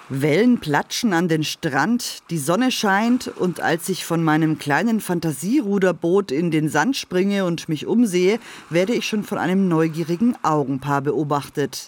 Wellen platschen an den Strand, die Sonne scheint und als ich von meinem kleinen Fantasieruderboot in den Sand springe und mich umsehe, werde ich schon von einem neugierigen Augenpaar beobachtet.